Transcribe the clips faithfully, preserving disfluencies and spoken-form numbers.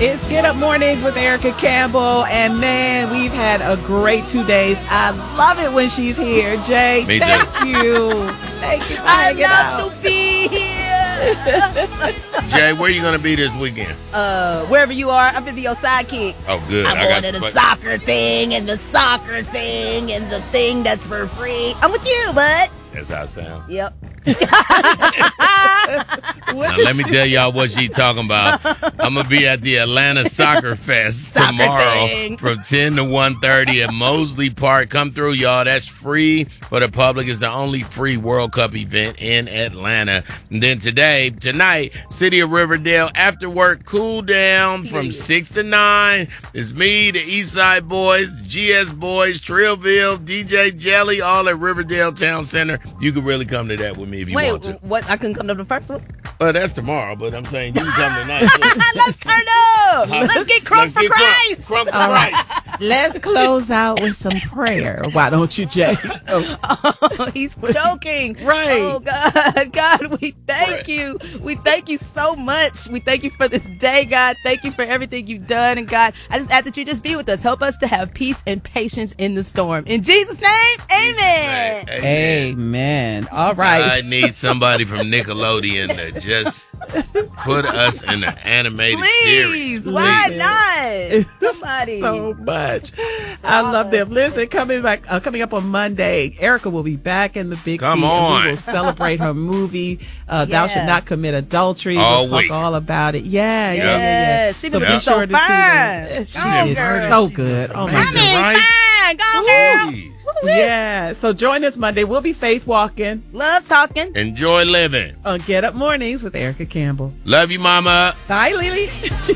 It's Get Up Mornings with Erica Campbell, and man, we've had a great two days. I love it when she's here, Jay. Me thank too. you. Thank you for I hanging out. love to be here. Jay, where you going to be this weekend? Uh, wherever you are, I'm gonna be your sidekick. Oh, good. I'm I got going to the but- soccer thing and the soccer thing and the thing that's for free. I'm with you, bud. That's how it sounds. Yep. Now, let me tell y'all what she's talking about. I'm going to be at the Atlanta Soccer Fest Soccer tomorrow thing. from ten to one thirty at Mosley Park. Come through, y'all. That's free for the public. It's the only free World Cup event in Atlanta. And then today, tonight, City of Riverdale after work cool down from six to nine. It's me, the Eastside Boys, G S Boys, Trillville, D J Jelly, all at Riverdale Town Center. You can really come to that with me if you Wait, want to. what? I couldn't come to the first one? Well, that's tomorrow, but I'm saying you can come tonight. too. Let's turn up. Let's get crunk for Let's get Christ. Crunk, crunk for All right. Christ. Let's close out with some prayer. Why don't you, Jay? Oh, Oh, he's joking. Right. Oh, God. God, we thank Right. you. We thank you so much. We thank you for this day, God. Thank you for everything you've done. And, God, I just ask that you just be with us. Help us to have peace and patience in the storm. In Jesus' name, amen. amen. All right. I need somebody from Nickelodeon to just put us in an animated Please. series. Why Please. not? Somebody. So much. I love them. Listen, coming back, uh, coming up on Monday, Erica will be back in the big Come seat, and on. we will celebrate her movie, uh, Thou Yeah. Should Not Commit Adultery. All we'll talk week. all about it. Yeah, yeah, yeah, yeah. Yes, she so been be so sure to tune fine. in. She Go, is girl. so good. Oh my Amazing, God. right? Fine. Go, girl. Please. Yeah. So join us Monday. We'll be faith walking Love talking. Enjoy living. on Get Up Mornings with Erica Campbell. Love you, mama. Bye, Lily.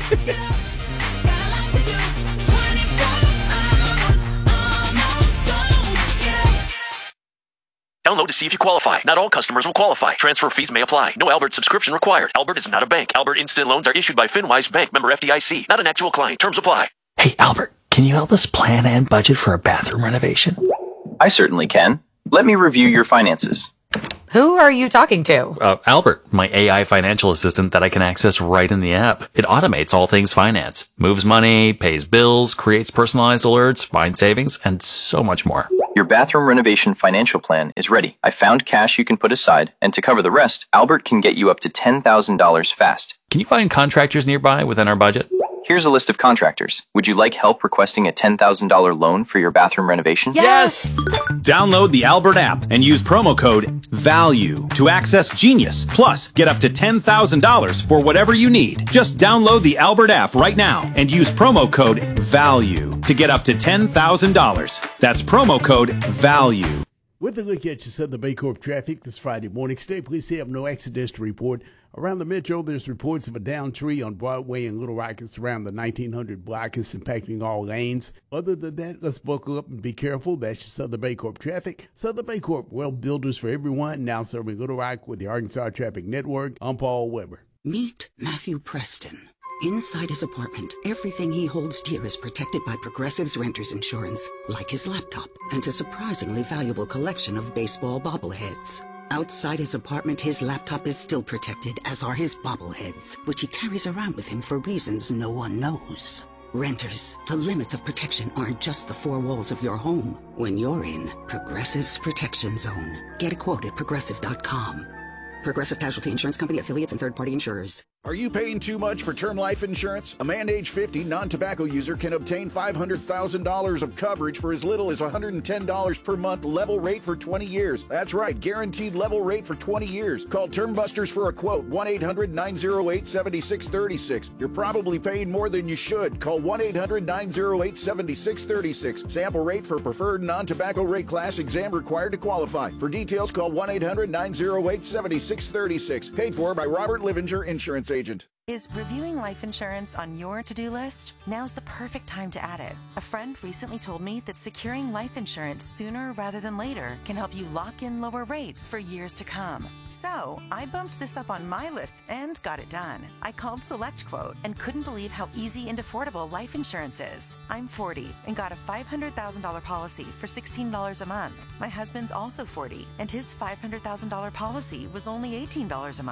Download to see if you qualify. Not all customers will qualify. Transfer fees may apply. No Albert subscription required. Albert is not a bank. Albert Instant Loans are issued by FinWise Bank, member F D I C. Not an actual client. Terms apply. Hey, Albert, can you help us plan and budget for a bathroom renovation? I certainly can. Let me review your finances. Who are you talking to? Uh, Albert, my A I financial assistant that I can access right in the app. It automates all things finance, moves money, pays bills, creates personalized alerts, finds savings, and so much more. Your bathroom renovation financial plan is ready. I found cash you can put aside, and to cover the rest, Albert can get you up to ten thousand dollars fast. Can you find contractors nearby within our budget? Here's a list of contractors. Would you like help requesting a ten thousand dollars loan for your bathroom renovation? Yes! Download the Albert app and use promo code VALUE to access Genius. Plus, get up to ten thousand dollars for whatever you need. Just download the Albert app right now and use promo code VALUE to get up to ten thousand dollars. That's promo code VALUE. With a look at your Southern Baycorp traffic this Friday morning, state police have no accidents to report. Around the metro, there's reports of a downed tree on Broadway and Little Rock. It's around the nineteen hundred block. It's impacting all lanes. Other than that, let's buckle up and be careful. That's your Southern Baycorp traffic. Southern Baycorp, well, builders for everyone, now serving Little Rock with the Arkansas Traffic Network. I'm Paul Weber. Meet Matthew Preston. Inside his apartment, everything he holds dear is protected by Progressive's Renter's Insurance, like his laptop and a surprisingly valuable collection of baseball bobbleheads. Outside his apartment, his laptop is still protected, as are his bobbleheads, which he carries around with him for reasons no one knows. Renters, the limits of protection aren't just the four walls of your home. When you're in Progressive's Protection Zone, get a quote at progressive dot com. Progressive Casualty Insurance Company, affiliates, and third-party insurers. Are you paying too much for term life insurance? A man age fifty, non-tobacco user can obtain five hundred thousand dollars of coverage for as little as one hundred ten dollars per month, level rate for twenty years. That's right, guaranteed level rate for twenty years. Call Term Busters for a quote, one eight hundred nine oh eight seven six three six. You're probably paying more than you should. Call one eight hundred nine oh eight seven six three six. Sample rate for preferred non-tobacco rate class, exam required to qualify. For details, call one eight hundred nine oh eight seven six three six. Paid for by Robert Livinger Insurance Agent. Is reviewing life insurance on your to-do list? Now's the perfect time to add it. A friend recently told me that securing life insurance sooner rather than later can help you lock in lower rates for years to come. So I bumped this up on my list and got it done. I called SelectQuote and couldn't believe how easy and affordable life insurance is. I'm forty and got a five hundred thousand dollars policy for sixteen dollars a month. My husband's also forty and his five hundred thousand dollars policy was only eighteen dollars a month.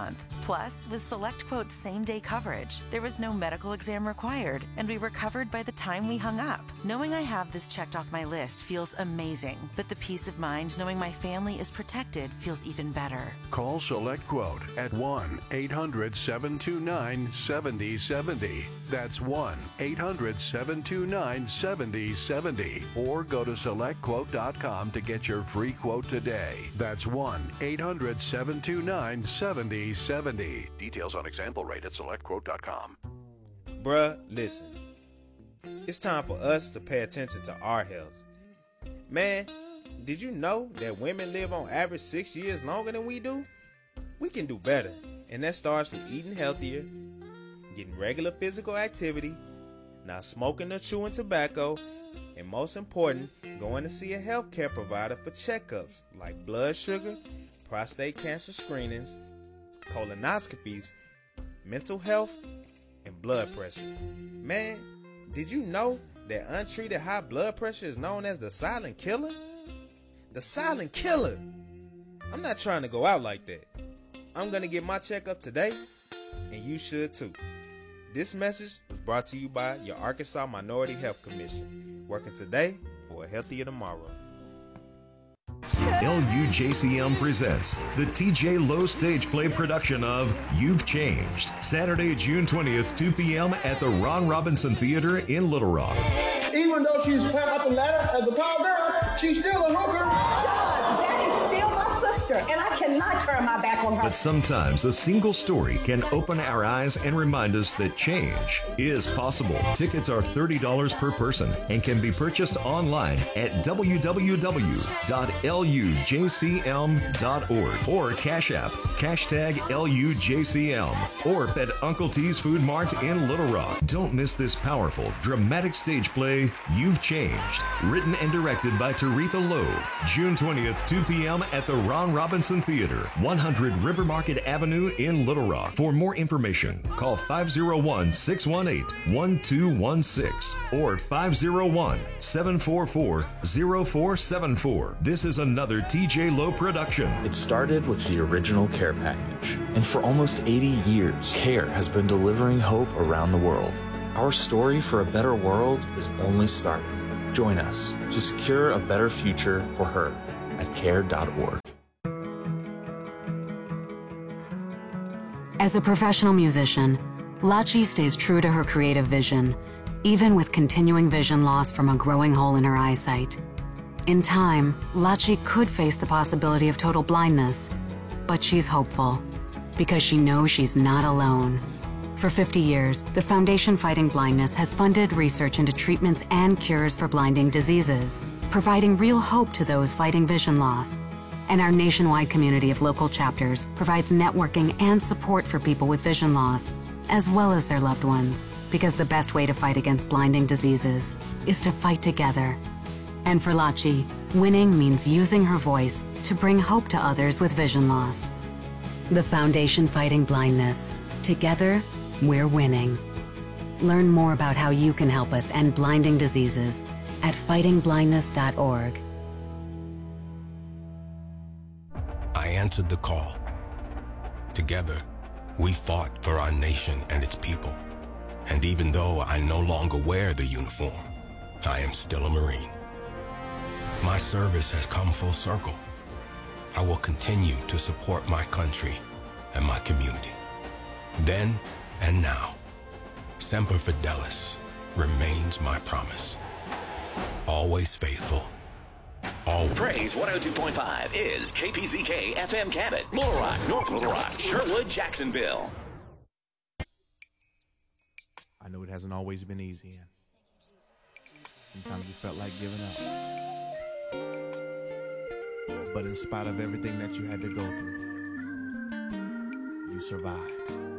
Plus, with SelectQuote same-day coverage, there was no medical exam required, and we were covered by the time we hung up. Knowing I have this checked off my list feels amazing, but the peace of mind knowing my family is protected feels even better. Call SelectQuote at one eight hundred seven two nine seven zero seven zero. That's one eight hundred seven two nine seven zero seven zero. Or go to select quote dot com to get your free quote today. That's one eight hundred seven two nine seven zero seven zero. Details on example rate at select quote dot com. Bruh, listen. It's time for us to pay attention to our health. Man, did you know that women live on average six years longer than we do? We can do better, and that starts with eating healthier, getting regular physical activity, not smoking or chewing tobacco, and most important, going to see a healthcare provider for checkups like blood sugar, prostate cancer screenings, colonoscopies, mental health, and blood pressure. Man, did you know that untreated high blood pressure is known as the silent killer? The silent killer! I'm not trying to go out like that. I'm gonna get my checkup today, and you should too. This message was brought to you by your Arkansas Minority Health Commission, working today for a healthier tomorrow. L U J C M presents the T J Lowe stage play production of You've Changed, Saturday, June twentieth, two p.m. at the Ron Robinson Theater in Little Rock. Even though she's climbing up the ladder as a power girl, she's still a hooker. Shut! That is still my sister, and I cannot turn my back on her. But sometimes a single story can open our eyes and remind us that change is possible. Tickets are thirty dollars per person and can be purchased online at w w w dot l u j c m dot org or Cash App, hashtag L U J C M, or at Uncle T's Food Mart in Little Rock. Don't miss this powerful, dramatic stage play, You've Changed, written and directed by Taretha Lowe. June twentieth, two p.m. at the Ron Robinson Theater, one hundred River Market Avenue in Little Rock. For more information, call five oh one, six one eight, one two one six or five oh one, seven four four, oh four seven four. This is another T J Lowe production. It started with the original care package, and for almost eighty years, CARE has been delivering hope around the world. Our story for a better world is only starting. Join us to secure a better future for her at care dot org. As a professional musician, Lachi stays true to her creative vision, even with continuing vision loss from a growing hole in her eyesight. In time, Lachi could face the possibility of total blindness, but she's hopeful because she knows she's not alone. For fifty years, the Foundation Fighting Blindness has funded research into treatments and cures for blinding diseases, providing real hope to those fighting vision loss. And our nationwide community of local chapters provides networking and support for people with vision loss, as well as their loved ones, because the best way to fight against blinding diseases is to fight together. And for Lachi, winning means using her voice to bring hope to others with vision loss. The Foundation Fighting Blindness. Together, we're winning. Learn more about how you can help us end blinding diseases at fighting blindness dot org. I answered the call. Together, we fought for our nation and its people. And even though I no longer wear the uniform, I am still a Marine. My service has come full circle. I will continue to support my country and my community. Then and now, Semper Fidelis remains my promise. Always faithful. Always. Praise one oh two point five is K P Z K F M Cabot, Little Rock, North Little Rock, Sherwood, Jacksonville. I know it hasn't always been easy, and sometimes you felt like giving up. But in spite of everything that you had to go through, you survived.